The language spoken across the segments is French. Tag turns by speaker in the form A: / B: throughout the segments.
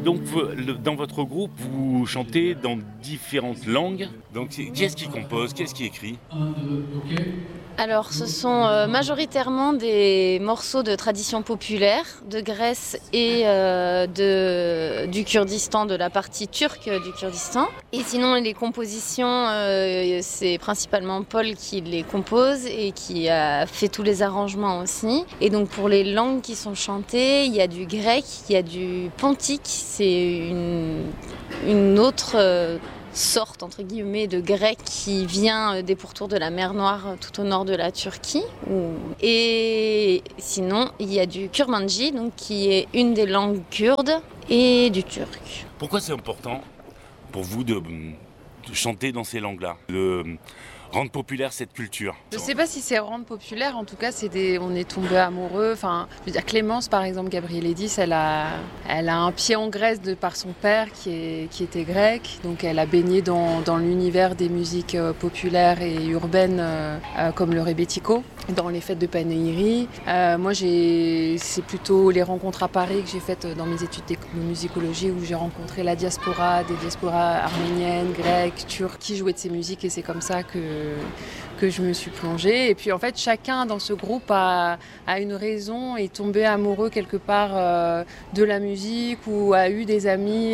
A: Donc, dans votre groupe, vous chantez dans différentes langues. Donc, qui est-ce qui compose, qui est-ce qui écrit?
B: Alors, ce sont majoritairement des morceaux de tradition populaire de Grèce et du Kurdistan, de la partie turque du Kurdistan. Et sinon, les compositions, c'est principalement Paul qui les compose et qui a fait tous les arrangements aussi. Et donc, pour les langues qui sont chantées, il y a du grec, il y a du pontique, c'est une autre sorte entre guillemets de grec qui vient des pourtours de la mer Noire tout au nord de la Turquie. Et sinon, il y a du kurmanji, donc qui est une des langues kurdes, et du turc.
A: Pourquoi c'est important pour vous de chanter dans ces langues-là, de rendre populaire cette culture?
C: Je sais pas si c'est rendre populaire, en tout cas on est tombés amoureux. Enfin, je veux dire, Clémence par exemple, Gabrielidis, elle a un pied en Grèce de par son père qui était grec, donc elle a baigné dans l'univers des musiques populaires et urbaines comme le rebetiko, dans les fêtes de Panéiri. Moi c'est plutôt les rencontres à Paris que j'ai faites dans mes études de musicologie, où j'ai rencontré la diaspora, des diasporas arméniennes, grecques, turques, qui jouaient de ces musiques, et c'est comme ça que je me suis plongée. Et puis en fait, chacun dans ce groupe a une raison, est tombé amoureux quelque part de la musique, ou a eu des amis.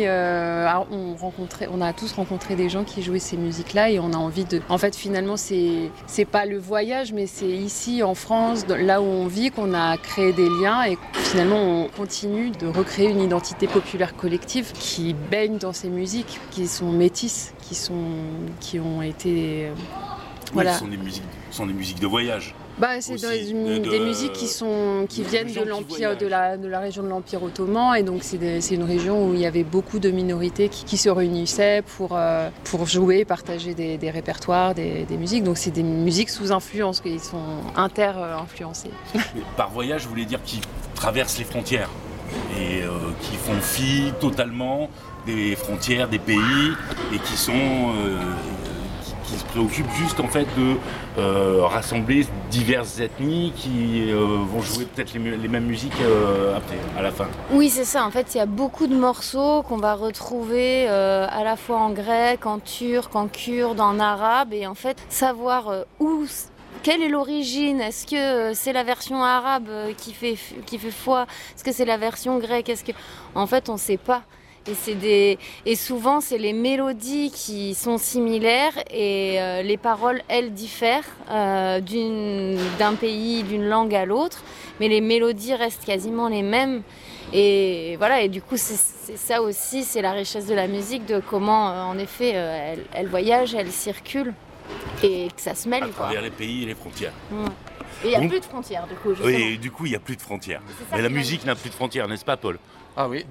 C: On a tous rencontré des gens qui jouaient ces musiques-là, et on a envie de... En fait, finalement, c'est pas le voyage, mais c'est ici en France, là où on vit, qu'on a créé des liens, et finalement on continue de recréer une identité populaire collective qui baigne dans ces musiques, qui sont métisses, qui ont été...
A: Voilà. Ce sont des musiques de voyage.
C: C'est des musiques qui viennent de l'Empire, de la région de l'Empire ottoman, et donc c'est une région où il y avait beaucoup de minorités qui se réunissaient pour jouer, partager des répertoires, des musiques. Donc c'est des musiques sous influence, qui sont inter-influencées.
A: Par voyage, vous voulez dire qu'ils traversent les frontières et qui font fi totalement des frontières des pays, et qui se préoccupent juste en fait de rassembler diverses ethnies qui vont jouer peut-être les mêmes musiques après, à la fin.
B: Oui, c'est ça. En fait, il y a beaucoup de morceaux qu'on va retrouver à la fois en grec, en turc, en kurde, en arabe, et en fait, savoir quelle est l'origine? Est-ce que c'est la version arabe qui fait foi? Est-ce que c'est la version grecque? En fait, on ne sait pas. Et souvent, c'est les mélodies qui sont similaires, et les paroles, elles, diffèrent d'un pays, d'une langue à l'autre, mais les mélodies restent quasiment les mêmes. Et voilà, et du coup, c'est ça aussi, c'est la richesse de la musique, de comment, en effet, elle voyage, elle circule, et que ça se mêle.
A: À travers les pays et les frontières.
B: Et il n'y a plus de frontières, du coup. Justement.
A: Oui, du coup, il n'y a plus de frontières. Mais la musique n'a plus de frontières, n'est-ce pas, Paul?
D: Ah oui.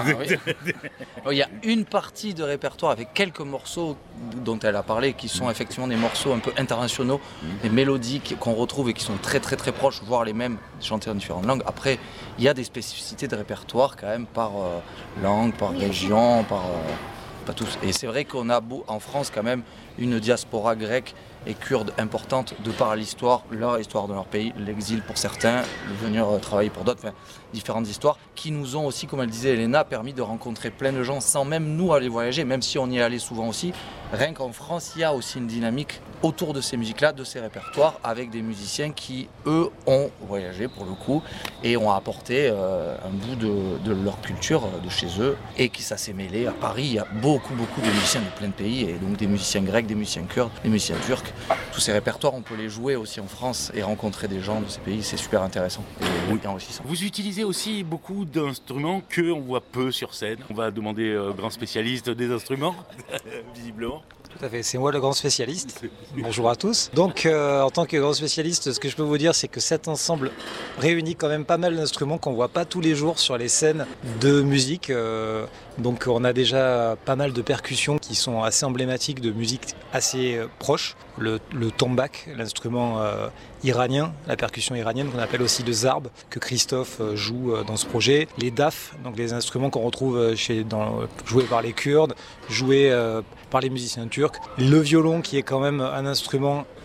D: Il y a une partie de répertoire avec quelques morceaux dont elle a parlé qui sont effectivement des morceaux un peu internationaux, des mélodies qu'on retrouve et qui sont très très très proches, voire les mêmes, chantés en différentes langues. Après, il y a des spécificités de répertoire quand même par langue, par région, pas tous. Et c'est vrai qu'on a en France quand même une diaspora grecque et kurde importante de par l'histoire, leur histoire de leur pays, l'exil pour certains, venir travailler pour d'autres, différentes histoires qui nous ont aussi, comme elle disait Elena, permis de rencontrer plein de gens sans même nous aller voyager, même si on y est allé souvent aussi. Rien qu'en France, il y a aussi une dynamique autour de ces musiques-là, de ces répertoires, avec des musiciens qui, eux, ont voyagé pour le coup et ont apporté un bout de leur culture de chez eux, et qui ça s'est mêlé. À Paris, il y a beaucoup de musiciens de plein de pays, et donc des musiciens grecs, des musiciens kurdes, des musiciens turcs. Tous ces répertoires, on peut les jouer aussi en France et rencontrer des gens de ces pays, c'est super intéressant et enrichissant.
A: Vous utilisez aussi beaucoup d'instruments qu'on voit peu sur scène. On va demander au grand spécialiste des instruments, visiblement.
E: Tout à fait, c'est moi le grand spécialiste. Bonjour à tous. Donc en tant que grand spécialiste, ce que je peux vous dire, c'est que cet ensemble réunit quand même pas mal d'instruments qu'on ne voit pas tous les jours sur les scènes de musique. Donc on a déjà pas mal de percussions qui sont assez emblématiques de musique assez proche. Le tombak, l'instrument iranien, la percussion iranienne qu'on appelle aussi le zarb, que Christophe joue dans ce projet. Les daf, donc les instruments qu'on retrouve joués par les Kurdes, joués par les musiciens turcs. Le violon qui est quand même un instrument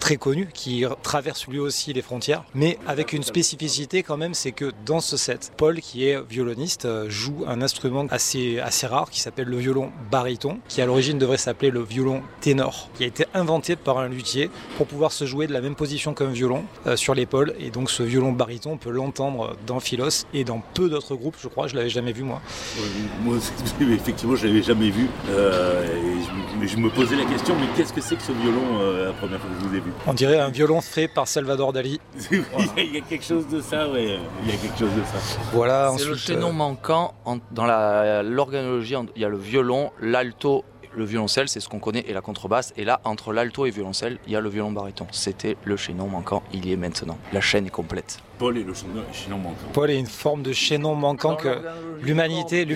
E: très connu, qui traverse lui aussi les frontières, mais avec une spécificité quand même, c'est que dans ce set, Paul, qui est violoniste, joue un instrument assez rare qui s'appelle le violon baryton, qui à l'origine devrait s'appeler le violon ténor, qui a été inventé par un luthier pour pouvoir se jouer de la même position qu'un violon sur l'épaule. Et donc ce violon baryton, on peut l'entendre dans Philos et dans peu d'autres groupes, je crois. Je l'avais jamais vu moi.
A: Moi, effectivement, je l'avais jamais vu. Mais je me posais la question, mais qu'est-ce que c'est que ce violon la première fois que je vous ai vu?
E: On dirait un violon fait par Salvador Dali.
A: Voilà. Il y a quelque chose de ça, ouais. Il y a quelque chose de ça.
E: Voilà.
D: C'est
E: ensuite,
D: le chaînon manquant dans l'organologie. Il y a le violon, l'alto, le violoncelle, c'est ce qu'on connaît, et la contrebasse. Et là, entre l'alto et violoncelle, il y a le violon baryton. C'était le chaînon manquant, il y est maintenant. La chaîne est complète.
A: Paul est le chaînon manquant.
E: Paul est une forme de chaînon manquant que l'humanité